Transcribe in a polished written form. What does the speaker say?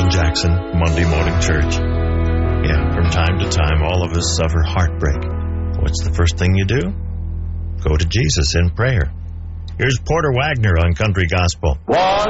Alan Jackson, Monday Morning Church. Yeah, from time to time, all of us suffer heartbreak. What's the first thing you do? Go to Jesus in prayer. Here's Porter Wagner on Country Gospel.